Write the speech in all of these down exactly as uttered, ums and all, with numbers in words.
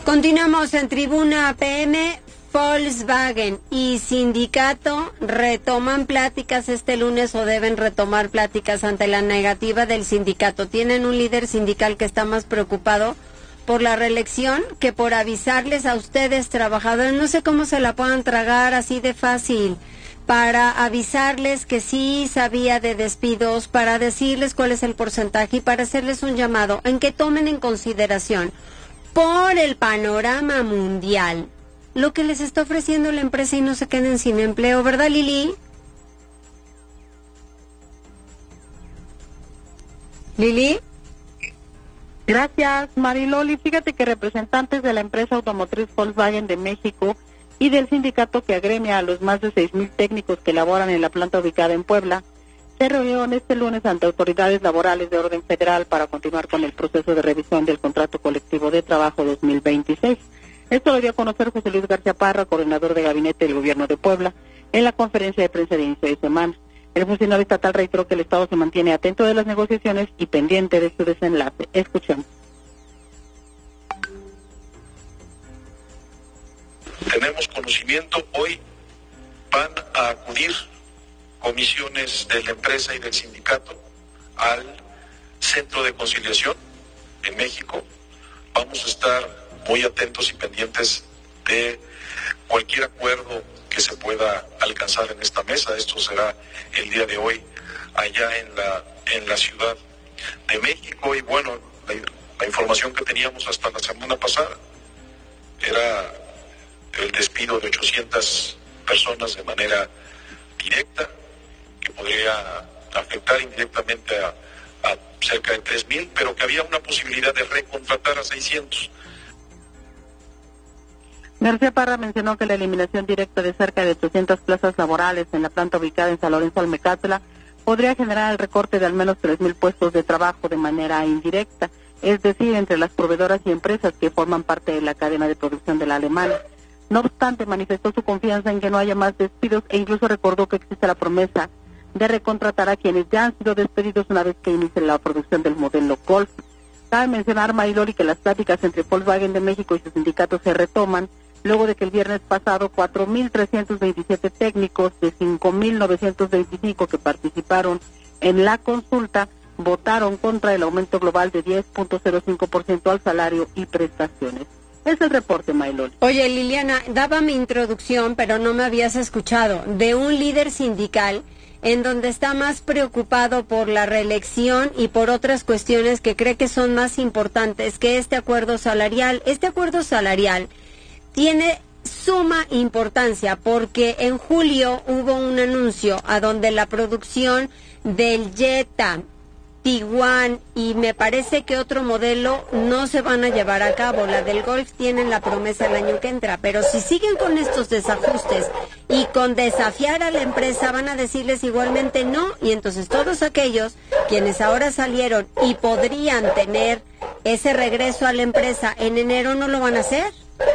Continuamos en Tribuna P M. Volkswagen y sindicato retoman pláticas este lunes o deben retomar pláticas ante la negativa del sindicato. Tienen un líder sindical que está más preocupado por la reelección que por avisarles a ustedes, trabajadores. No sé cómo se la puedan tragar así de fácil, para avisarles que sí sabía de despidos, para decirles cuál es el porcentaje y para hacerles un llamado en que tomen en consideración por el panorama mundial lo que les está ofreciendo la empresa y no se queden sin empleo, ¿verdad, Lili? ¿Lili? Gracias, Mariloli. Fíjate que representantes de la empresa automotriz Volkswagen de México y del sindicato que agremia a los más de seis mil técnicos que laboran en la planta ubicada en Puebla se reunieron este lunes ante autoridades laborales de orden federal para continuar con el proceso de revisión del contrato colectivo de trabajo dos mil veintiséis. Esto lo dio a conocer José Luis García Parra, coordinador de gabinete del gobierno de Puebla, en la conferencia de prensa de inicio de semana. El funcionario estatal reiteró que el Estado se mantiene atento de las negociaciones y pendiente de su desenlace. Escuchemos. Tenemos conocimiento, hoy van a acudir comisiones de la empresa y del sindicato al Centro de Conciliación en México. Vamos a estar muy atentos y pendientes de cualquier acuerdo que se pueda alcanzar en esta mesa. Esto será el día de hoy allá en la en la Ciudad de México. Y bueno, la, la información que teníamos hasta la semana pasada era el despido de ochocientas personas de manera directa, que podría afectar indirectamente a, a cerca de tres mil, pero que había una posibilidad de recontratar a seiscientos. García Parra mencionó que la eliminación directa de cerca de ochocientas plazas laborales en la planta ubicada en San Lorenzo Almecatla podría generar el recorte de al menos tres mil puestos de trabajo de manera indirecta, es decir, entre las proveedoras y empresas que forman parte de la cadena de producción de la alemana. No obstante, manifestó su confianza en que no haya más despidos e incluso recordó que existe la promesa de recontratar a quienes ya han sido despedidos una vez que inicie la producción del modelo Golf. Cabe mencionar, Mariloli, que las pláticas entre Volkswagen de México y sus sindicatos se retoman luego de que el viernes pasado cuatro mil trescientos veintisiete técnicos de cinco mil novecientos veinticinco que participaron en la consulta votaron contra el aumento global de diez punto cero cinco por ciento al salario y prestaciones. Es el reporte, Mayloli. Oye, Liliana, daba mi introducción, pero no me habías escuchado, de un líder sindical en donde está más preocupado por la reelección y por otras cuestiones que cree que son más importantes que este acuerdo salarial. Este acuerdo salarial tiene suma importancia porque en julio hubo un anuncio a donde la producción del Jetta, Tiguan y me parece que otro modelo no se van a llevar a cabo. La del Golf tienen la promesa el año que entra, pero si siguen con estos desajustes y con desafiar a la empresa van a decirles igualmente no, y entonces todos aquellos quienes ahora salieron y podrían tener ese regreso a la empresa en enero no lo van a hacer.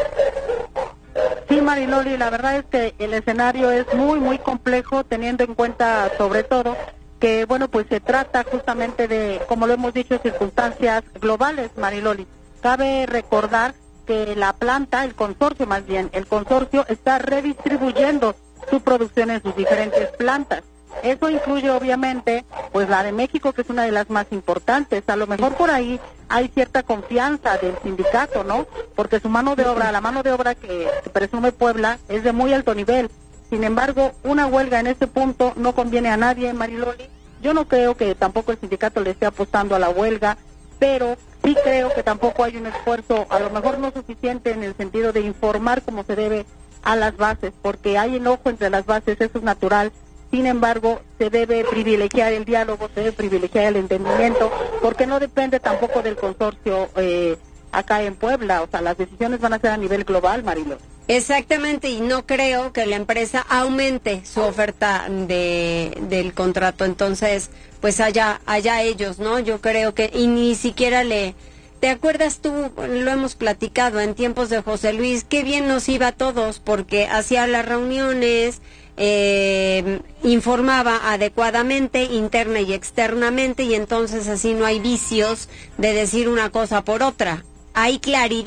Sí, Mariloli, la verdad es que el escenario es muy, muy complejo, teniendo en cuenta sobre todo que, bueno, pues se trata justamente de, como lo hemos dicho, circunstancias globales, Mariloli. Cabe recordar que la planta, el consorcio más bien, el consorcio está redistribuyendo su producción en sus diferentes plantas. Eso incluye obviamente pues la de México, que es una de las más importantes. A lo mejor por ahí hay cierta confianza del sindicato, ¿no? Porque su mano de obra, la mano de obra que presume Puebla es de muy alto nivel. Sin embargo, una huelga en este punto no conviene a nadie, Mariloli. Yo no creo que tampoco el sindicato le esté apostando a la huelga, pero sí creo que tampoco hay un esfuerzo, a lo mejor no suficiente en el sentido de informar como se debe a las bases, porque hay enojo entre las bases, eso es natural. Sin embargo, se debe privilegiar el diálogo, se debe privilegiar el entendimiento, porque no depende tampoco del consorcio eh, acá en Puebla. O sea, las decisiones van a ser a nivel global, Marilo. Exactamente, y no creo que la empresa aumente su oferta de del contrato. Entonces, pues allá, allá ellos, ¿no? Yo creo que, y ni siquiera le... ¿Te acuerdas tú? Lo hemos platicado en tiempos de José Luis, qué bien nos iba a todos, porque hacía las reuniones... Eh, informaba adecuadamente interna y externamente y entonces así no hay vicios de decir una cosa por otra, hay claridad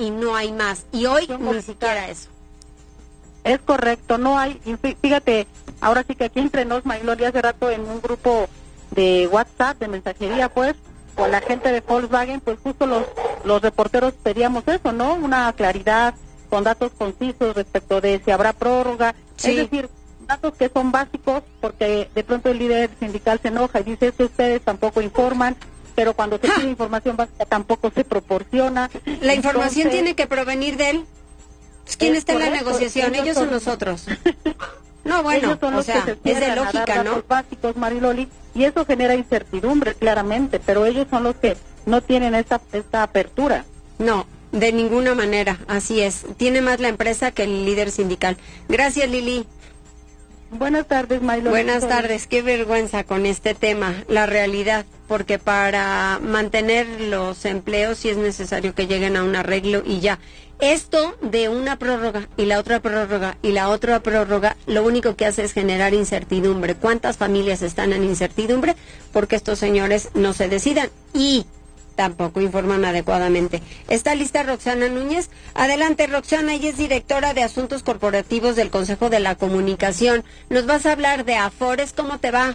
y no hay más. Y hoy Somos ni siquiera eso. Es correcto, no hay, y fí- fíjate, ahora sí que aquí entre nos, Mariloli, hace rato en un grupo de WhatsApp, de mensajería, pues, con la gente de Volkswagen, pues justo los, los reporteros pedíamos eso, ¿no? Una claridad con datos concisos respecto de si habrá prórroga, Sí. es decir, datos que son básicos, porque de pronto el líder sindical se enoja y dice, es que ustedes tampoco informan, pero cuando se ¡Ja! pide información básica tampoco se proporciona. La información Entonces, tiene que provenir de él. Pues, ¿quién es está en la correcto, negociación? ellos Ellos son son- nosotros. No, bueno, ellos son o los sea, que se es de cierran a dar lógica, ¿no? datos básicos, Mariloli, y eso genera incertidumbre, claramente, pero ellos son los que no tienen esta, esta apertura. No, de ninguna manera, así es. Tiene más la empresa que el líder sindical. Gracias, Lili. Buenas tardes, Mariloli. Buenas Soy- tardes, qué vergüenza con este tema, la realidad, porque para mantener los empleos sí es necesario que lleguen a un arreglo y ya. Esto de una prórroga y la otra prórroga y la otra prórroga, lo único que hace es generar incertidumbre. ¿Cuántas familias están en incertidumbre? Porque estos señores no se decidan y tampoco informan adecuadamente. ¿Está lista Roxana Núñez? Adelante, Roxana, ella es directora de Asuntos Corporativos del Consejo de la Comunicación. Nos vas a hablar de Afores, ¿cómo te va?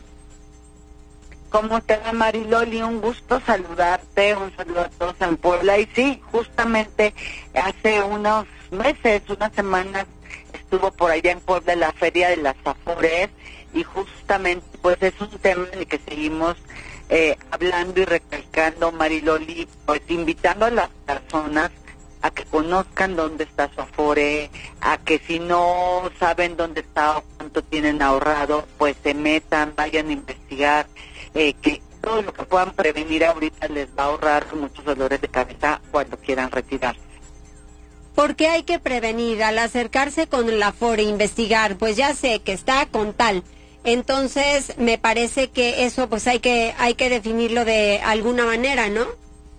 ¿Cómo te va, Mariloli? Un gusto saludarte, un saludo a todos en Puebla. Y sí, justamente hace unos meses, unas semanas, estuvo por allá en Puebla la Feria de las Afores y justamente pues es un tema en el que seguimos eh, hablando y recalcando, Mariloli, pues invitando a las personas a que conozcan dónde está su Afore, a que si no saben dónde está o cuánto tienen ahorrado, pues se metan, vayan a investigar, eh, que todo lo que puedan prevenir ahorita les va a ahorrar muchos dolores de cabeza cuando quieran retirarse. ¿Por qué hay que prevenir al acercarse con la Afore, investigar? Pues ya sé que está con tal. Entonces, me parece que eso pues hay que hay que definirlo de alguna manera, ¿no?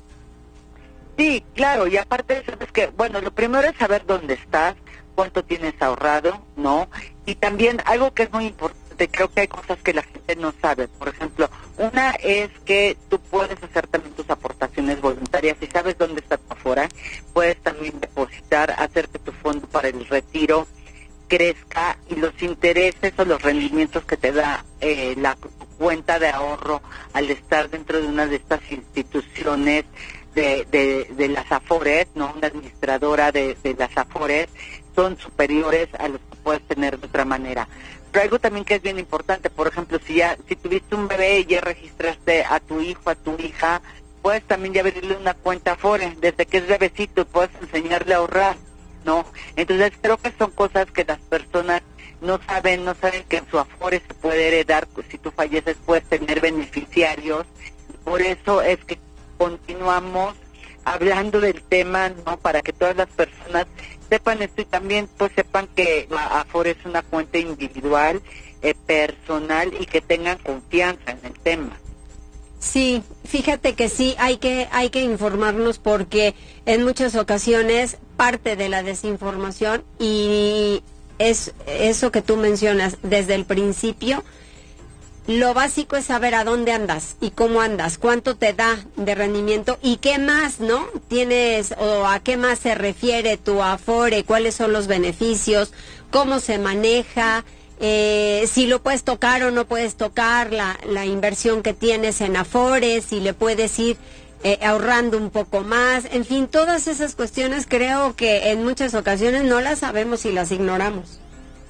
Sí, claro, y aparte sabes que, bueno, lo primero es saber dónde estás, cuánto tienes ahorrado, ¿no? Y también algo que es muy importante, creo que hay cosas que la gente no sabe. Por ejemplo, una es que tú puedes hacer también tus aportaciones voluntarias. Si sabes dónde está tu Afore, puedes también depositar, hacer que tu fondo para el retiro crezca y los intereses o los rendimientos que te da eh, la cuenta de ahorro al estar dentro de una de estas instituciones de, de, de las Afores, ¿no? Una administradora de, de las Afores, son superiores a los que puedes tener de otra manera. Pero algo también que es bien importante, por ejemplo, si ya si tuviste un bebé y ya registraste a tu hijo, a tu hija, puedes también ya abrirle una cuenta Afore desde que es bebecito y puedes enseñarle a ahorrar, ¿no? Entonces creo que son cosas que las personas no saben, no saben que en su Afore se puede heredar, si tú falleces puedes tener beneficiarios, por eso es que continuamos hablando del tema, ¿no? Para que todas las personas sepan esto y también pues sepan que la Afore es una cuenta individual, eh, personal y que tengan confianza en el tema. Sí, fíjate que sí, hay que hay que informarnos porque en muchas ocasiones parte de la desinformación y es eso que tú mencionas desde el principio. Lo básico es saber a dónde andas y cómo andas, cuánto te da de rendimiento y qué más, ¿no? Tienes o a qué más se refiere tu Afore, cuáles son los beneficios, cómo se maneja, eh, si lo puedes tocar o no puedes tocar, la, la inversión que tienes en Afore, si le puedes ir eh, ahorrando un poco más, en fin, todas esas cuestiones creo que en muchas ocasiones no las sabemos y las ignoramos.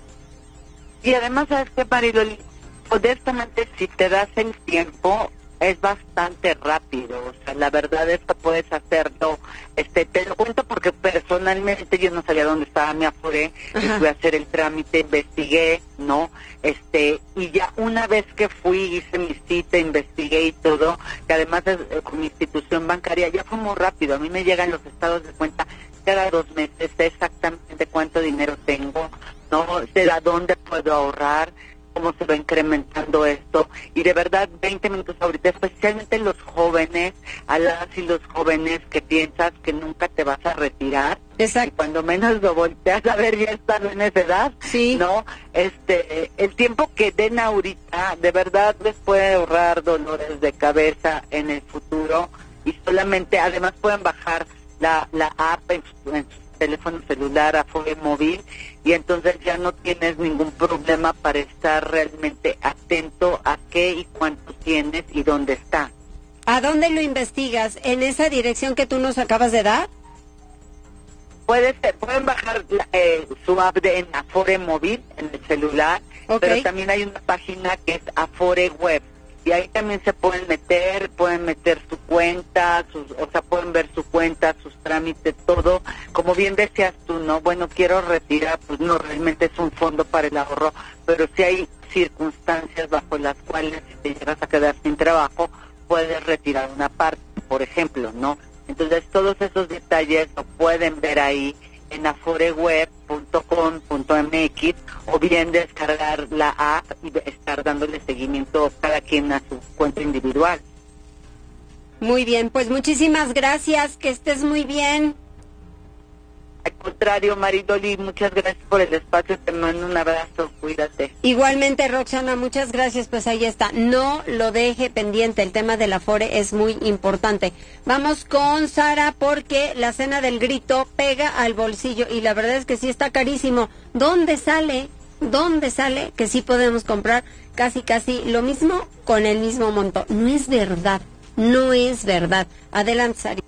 Y además, ¿sabes qué, Mariloli? Honestamente, si te das el tiempo, es bastante rápido. O sea, la verdad es que puedes hacerlo. Este, te lo cuento porque personalmente yo no sabía dónde estaba mi Afore. Y fui a hacer el trámite, investigué, ¿no? Este, y ya una vez que fui, hice mi cita, investigué y todo, que además es, eh, con mi institución bancaria, ya fue muy rápido. A mí me llegan los estados de cuenta cada dos meses, sé exactamente cuánto dinero tengo, ¿no? Sé a dónde puedo ahorrar, cómo se va incrementando esto, y de verdad veinte minutos ahorita, especialmente los jóvenes, a las y los jóvenes que piensas que nunca te vas a retirar. Exacto. Y cuando menos lo volteas a ver ya están en esa edad, sí, ¿no? Este, el tiempo que den ahorita, de verdad les puede ahorrar dolores de cabeza en el futuro, y solamente, además pueden bajar la, la app en su, en su teléfono celular, Afore Móvil, y entonces ya no tienes ningún problema para estar realmente atento a qué y cuánto tienes y dónde está. ¿A dónde lo investigas? ¿En esa dirección que tú nos acabas de dar? Puede ser, pueden bajar la, eh, su app de, en Afore Móvil, en el celular, okay. Pero también hay una página que es Afore Web, y ahí también se pueden meter, pueden meter su cuenta, sus, o sea, pueden ver su cuenta, sus trámites, todo. Como bien decías tú, ¿no? Bueno, quiero retirar, pues no, realmente es un fondo para el ahorro, pero si hay circunstancias bajo las cuales si te llegas a quedar sin trabajo, puedes retirar una parte, por ejemplo, ¿no? Entonces, todos esos detalles lo pueden ver ahí en aforeweb punto com punto m x o bien descargar la app y estar dándole seguimiento cada quien a su cuenta individual. Muy bien, pues muchísimas gracias, que estés muy bien. Al contrario, Mariloli, muchas gracias por el espacio, te mando un abrazo, cuídate. Igualmente, Roxana, muchas gracias, pues ahí está, no lo deje pendiente, el tema del Afore es muy importante. Vamos con Sara, porque la cena del grito pega al bolsillo, y la verdad es que sí está carísimo. ¿Dónde sale? ¿Dónde sale que sí podemos comprar casi casi lo mismo con el mismo monto? No es verdad, no es verdad. Adelante, Sara.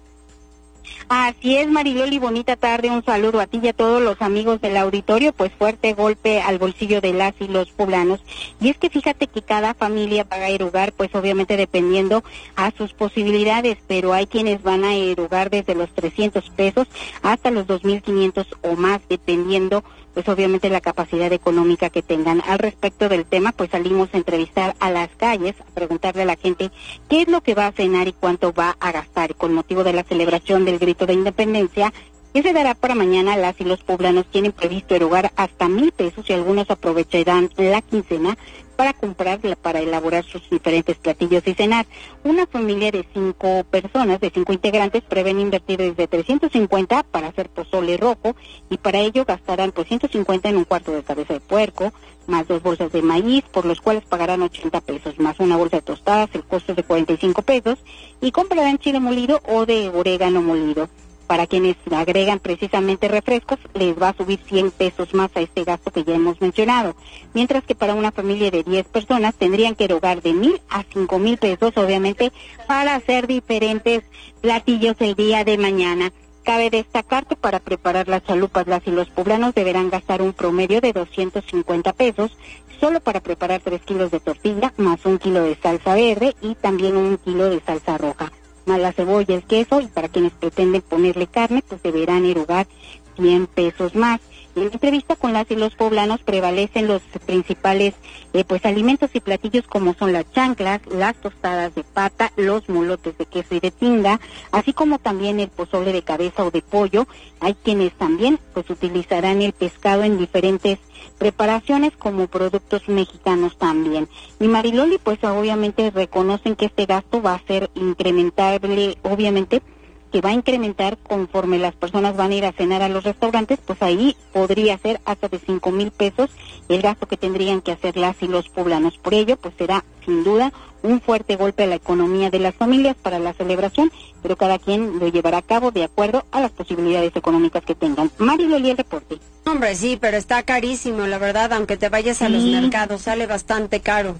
Así es, Mariloli, bonita tarde, un saludo a ti y a todos los amigos del auditorio, pues fuerte golpe al bolsillo de las y los poblanos. Y es que fíjate que cada familia va a erogar, pues obviamente dependiendo a sus posibilidades, pero hay quienes van a erogar desde los trescientos pesos hasta los dos mil quinientos o más, dependiendo pues obviamente la capacidad económica que tengan. Al respecto del tema, pues salimos a entrevistar a las calles, a preguntarle a la gente qué es lo que va a cenar y cuánto va a gastar. Con motivo de la celebración del Grito de Independencia, que se dará para mañana, las y los poblanos tienen previsto erogar hasta mil pesos y algunos aprovecharán la quincena para comprar, para elaborar sus diferentes platillos y cenar. Una familia de cinco personas, de cinco integrantes, prevén invertir desde trescientos cincuenta para hacer pozole rojo, y para ello gastarán pues ciento cincuenta en un cuarto de cabeza de puerco, más dos bolsas de maíz, por los cuales pagarán ochenta pesos, más una bolsa de tostadas, el costo es de cuarenta y cinco pesos, y comprarán chile molido o de orégano molido. Para quienes agregan precisamente refrescos, les va a subir cien pesos más a este gasto que ya hemos mencionado. Mientras que para una familia de diez personas tendrían que erogar de mil a cinco mil pesos, obviamente, para hacer diferentes platillos el día de mañana. Cabe destacar que para preparar las chalupas, las y los poblanos deberán gastar un promedio de doscientos cincuenta pesos, solo para preparar tres kilos de tortilla, más un kilo de salsa verde y también un kilo de salsa roja, más la cebolla, el queso, y para quienes pretenden ponerle carne, pues deberán erogar cien pesos más. En la entrevista con las y los poblanos prevalecen los principales eh, pues alimentos y platillos, como son las chanclas, las tostadas de pata, los molotes de queso y de tinga, así como también el pozole de cabeza o de pollo. Hay quienes también pues utilizarán el pescado en diferentes preparaciones como productos mexicanos también. Y Mariloli, pues obviamente reconocen que este gasto va a ser incrementable, obviamente que va a incrementar conforme las personas van a ir a cenar a los restaurantes, pues ahí podría ser hasta de cinco mil pesos el gasto que tendrían que hacer las y los poblanos. Por ello, pues será sin duda un fuerte golpe a la economía de las familias para la celebración, pero cada quien lo llevará a cabo de acuerdo a las posibilidades económicas que tengan. Mariloli, el reporte. Hombre, sí, pero está carísimo, la verdad, aunque te vayas a sí. los mercados, sale bastante caro.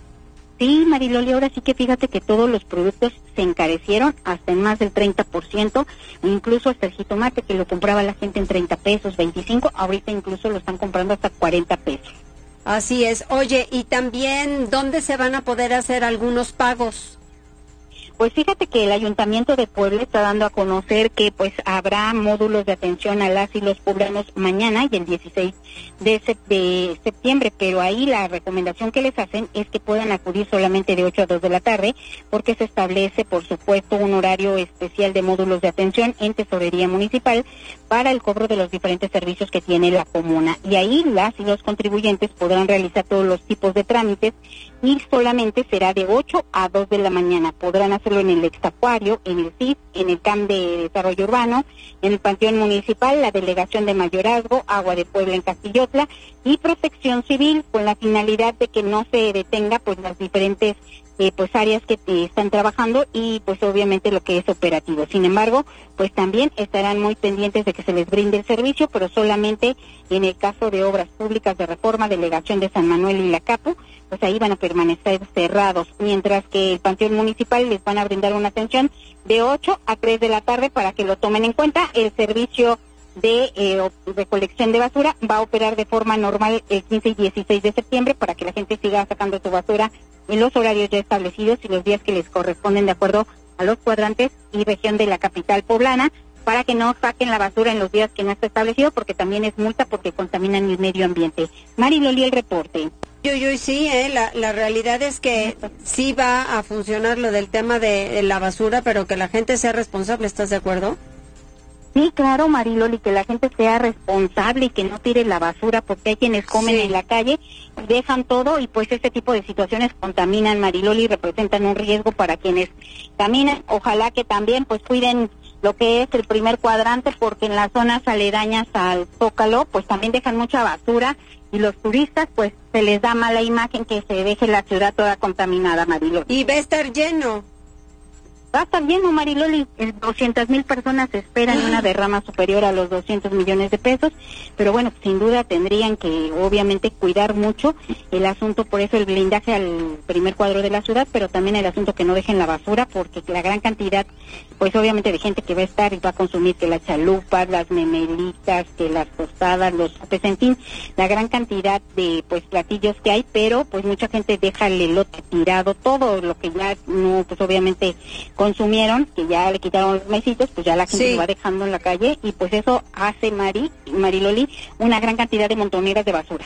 Sí, Mariloli, ahora sí que fíjate que todos los productos se encarecieron hasta en más del treinta por ciento, incluso hasta el jitomate, que lo compraba la gente en treinta pesos, veinticinco, ahorita incluso lo están comprando hasta cuarenta pesos. Así es. Oye, y también, ¿dónde se van a poder hacer algunos pagos? Pues fíjate que el Ayuntamiento de Puebla está dando a conocer que pues habrá módulos de atención a las y los poblanos mañana y el dieciséis de septiembre, pero ahí la recomendación que les hacen es que puedan acudir solamente de ocho a dos de la tarde, porque se establece, por supuesto, un horario especial de módulos de atención en Tesorería Municipal para el cobro de los diferentes servicios que tiene la comuna. Y ahí las y los contribuyentes podrán realizar todos los tipos de trámites, y solamente será de ocho a dos de la mañana. Podrán hacerlo en el Extacuario, en el C I S, en el C A M de Desarrollo Urbano, en el Panteón Municipal, la Delegación de Mayorazgo, Agua de Puebla en Castillotla y Protección Civil, con la finalidad de que no se detenga pues las diferentes eh, pues áreas que eh, están trabajando y pues obviamente lo que es operativo. Sin embargo, pues también estarán muy pendientes de que se les brinde el servicio, pero solamente en el caso de obras públicas de Reforma, Delegación de San Manuel y La Capo, pues ahí van a permanecer cerrados, mientras que el Panteón Municipal les van a brindar una atención de ocho a tres de la tarde para que lo tomen en cuenta. El servicio de eh, recolección de basura va a operar de forma normal el quince y dieciséis de septiembre para que la gente siga sacando su basura en los horarios ya establecidos y los días que les corresponden de acuerdo a los cuadrantes y región de la capital poblana, para que no saquen la basura en los días que no está establecido, porque también es multa porque contaminan el medio ambiente. Mariloli, el reporte. Yo, yo sí, eh, la, la realidad es que sí va a funcionar lo del tema de, de la basura, pero que la gente sea responsable, ¿estás de acuerdo? Sí, claro, Mariloli, que la gente sea responsable y que no tire la basura, porque hay quienes comen sí. en la calle y dejan todo, y pues este tipo de situaciones contaminan, Mariloli, y representan un riesgo para quienes caminan. Ojalá que también pues cuiden lo que es el primer cuadrante, porque en las zonas aledañas al Zócalo pues también dejan mucha basura, y los turistas pues se les da mala imagen que se deje la ciudad toda contaminada, Mariloli. Y va a estar lleno. Va a estar lleno, Mariloli. doscientas mil personas esperan una derrama superior a los doscientos millones de pesos, pero bueno, sin duda tendrían que obviamente cuidar mucho el asunto, por eso el blindaje al primer cuadro de la ciudad, pero también el asunto que no dejen la basura, porque la gran cantidad, pues obviamente de gente que va a estar y va a consumir, que las chalupas, las memelitas, que las tostadas, los sopes, en fin, la gran cantidad de pues platillos que hay, pero pues mucha gente deja el elote tirado, todo lo que ya no, pues obviamente consumieron, que ya le quitaron los mesitos, pues ya la gente sí. lo va dejando en la calle, y pues eso hace, Mari, Mariloli, una gran cantidad de montoneras de basura.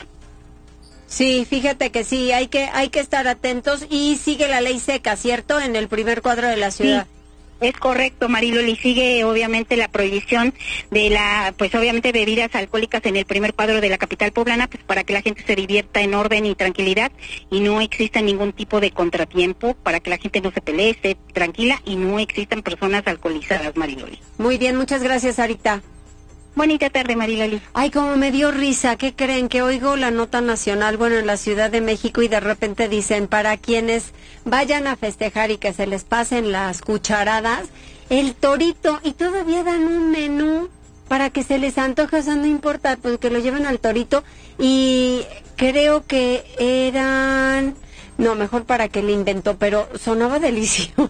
Sí, fíjate que sí, hay que hay que estar atentos, y sigue la ley seca, ¿cierto?, en el primer cuadro de la ciudad. Sí. Es correcto, Mariloli, sigue obviamente la prohibición de la, pues obviamente bebidas alcohólicas en el primer cuadro de la capital poblana, pues para que la gente se divierta en orden y tranquilidad y no exista ningún tipo de contratiempo, para que la gente no se pelee, esté tranquila y no existan personas alcoholizadas, Mariloli. Muy bien, muchas gracias, Sarita. Bonita tarde, Mariloli. Ay, como me dio risa, ¿qué creen? Que oigo la nota nacional, bueno, en la Ciudad de México, y de repente dicen, para quienes vayan a festejar y que se les pasen las cucharadas, el torito, y todavía dan un menú para que se les antoje, o sea, no importa, pues que lo lleven al torito, y creo que eran... No, mejor para que le inventó, pero sonaba delicioso,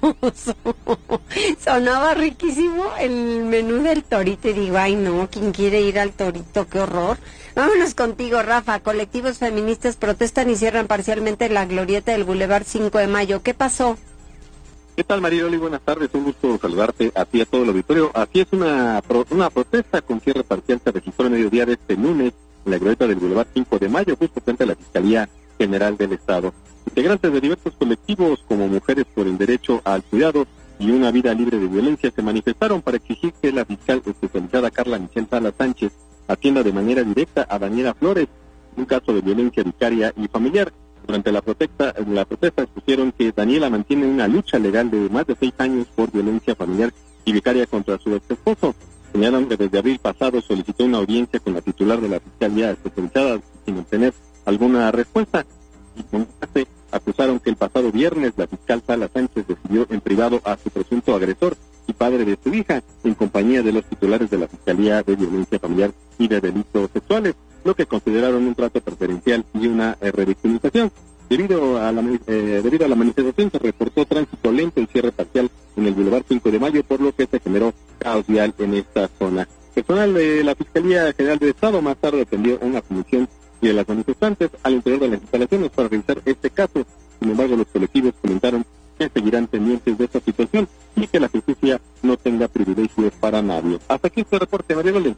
sonaba riquísimo el menú del torito, y digo, ay no, ¿quién quiere ir al torito? ¡Qué horror! Vámonos contigo, Rafa. Colectivos feministas protestan y cierran parcialmente la glorieta del Boulevard cinco de mayo. ¿Qué pasó? ¿Qué tal, Mariloli? Buenas tardes, un gusto saludarte a ti y a todo el auditorio. Así es, una pro, una protesta con cierre parcial se registró el mediodía de este lunes en la glorieta del Boulevard cinco de mayo, justo frente a la Fiscalía General del Estado. Integrantes de diversos colectivos como Mujeres por el Derecho al Cuidado y Una Vida Libre de Violencia se manifestaron para exigir que la fiscal especializada Carla Michelle Salas Sánchez atienda de manera directa a Daniela Flores, un caso de violencia vicaria y familiar. Durante la protesta, la protesta expusieron que Daniela mantiene una lucha legal de más de seis años por violencia familiar y vicaria contra su ex esposo. Señalan que desde abril pasado solicitó una audiencia con la titular de la Fiscalía Especializada sin obtener alguna respuesta. Y con este acusaron que el pasado viernes la fiscal Salas Sánchez decidió en privado a su presunto agresor y padre de su hija, en compañía de los titulares de la Fiscalía de Violencia Familiar y de Delitos Sexuales, lo que consideraron un trato preferencial y una eh, revictimización. Debido a, la, eh, debido a la manifestación se reportó tránsito lento y cierre parcial en el Boulevard cinco de mayo, por lo que se generó caos vial en esta zona. Personal de la Fiscalía General del Estado más tarde atendió una comisión y de las manifestantes al interior de las instalaciones para revisar este caso. Sin embargo, los colectivos comentaron que seguirán pendientes de esta situación y que la justicia no tenga privilegios para nadie. Hasta aquí este reporte, María Lolén.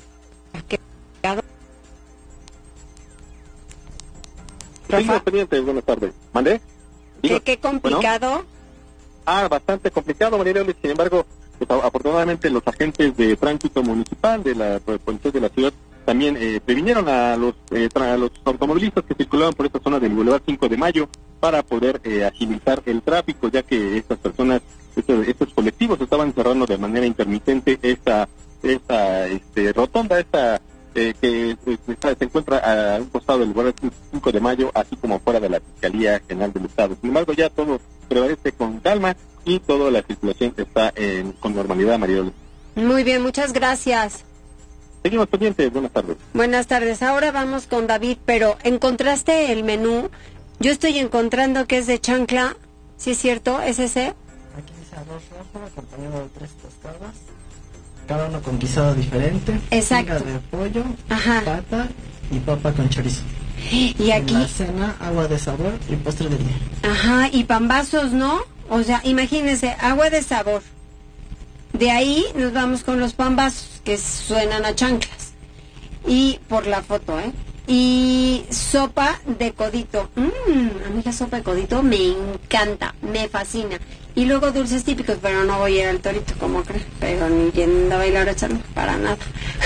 Seguimos pendientes, buenas tardes. ¿Mandé? ¿Qué, qué complicado? Bueno, ah, bastante complicado, María Lolén. Sin embargo, pues, afortunadamente los agentes de tránsito municipal de la policía de la ciudad también eh, previnieron a los eh, a los automovilistas que circulaban por esta zona del Boulevard cinco de mayo para poder eh, agilizar el tráfico, ya que estas personas, estos, estos colectivos estaban cerrando de manera intermitente esta esta este, rotonda, esta eh, que está, se encuentra a un costado del Boulevard cinco de mayo, así como fuera de la Fiscalía General del Estado. Sin embargo, ya todo prevalece con calma y toda la circulación está en, con normalidad, Marioli. Muy bien, muchas gracias. Seguimos pendientes, buenas tardes. Buenas tardes, ahora vamos con David, pero ¿encontraste el menú? Yo estoy encontrando que es de chancla, ¿sí es cierto? ¿Es ese? Aquí dice arroz rojo acompañado de tres tostadas, cada uno con guisado diferente. Exacto. Miga de pollo, Ajá. pata y papa con chorizo. Y aquí... En la cena, agua de sabor y postre del día. Ajá, y pambazos, ¿no? O sea, imagínense, agua de sabor. De ahí nos vamos con los pambazos, que suenan a chanclas. Y por la foto, ¿eh? Y sopa de codito. Mmm, a mí la sopa de codito me encanta, me fascina. Y luego dulces típicos, pero no voy a ir al Torito, como creen. Pero ni yendo a bailar a echarme, para nada.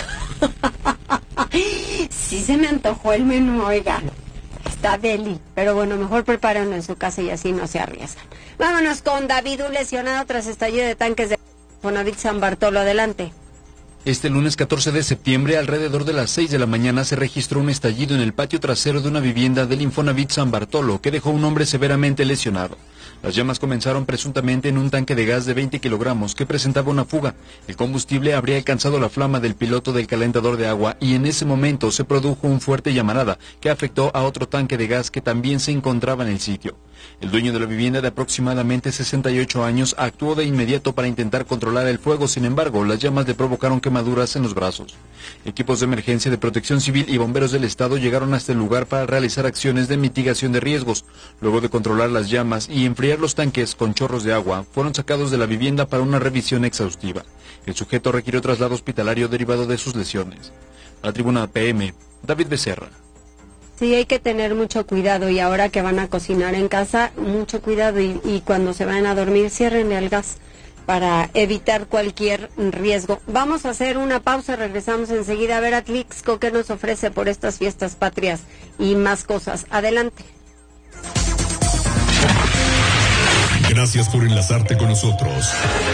Sí se me antojó el menú, oiga. Está deli. Pero bueno, mejor prepárenlo en su casa y así no se arriesgan. Vámonos con David, un lesionado tras estallido de tanques de Infonavit San Bartolo. Adelante. Este lunes catorce de septiembre, alrededor de las seis de la mañana, se registró un estallido en el patio trasero de una vivienda del Infonavit San Bartolo, que dejó a un hombre severamente lesionado. Las llamas comenzaron presuntamente en un tanque de gas de veinte kilogramos que presentaba una fuga. El combustible habría alcanzado la flama del piloto del calentador de agua y en ese momento se produjo un fuerte llamarada que afectó a otro tanque de gas que también se encontraba en el sitio. El dueño de la vivienda, de aproximadamente sesenta y ocho años, actuó de inmediato para intentar controlar el fuego. Sin embargo, las llamas le provocaron quemaduras en los brazos. Equipos de emergencia de Protección Civil y bomberos del estado llegaron hasta el lugar para realizar acciones de mitigación de riesgos. Luego de controlar las llamas y enfriar los tanques con chorros de agua, fueron sacados de la vivienda para una revisión exhaustiva. El sujeto requirió traslado hospitalario derivado de sus lesiones. A la tribuna P M, David Becerra. Sí, hay que tener mucho cuidado y ahora que van a cocinar en casa, mucho cuidado y, y cuando se vayan a dormir, cierren el gas para evitar cualquier riesgo. Vamos a hacer una pausa, regresamos enseguida a ver a Tlixco qué nos ofrece por estas fiestas patrias y más cosas. Adelante. Gracias por enlazarte con nosotros.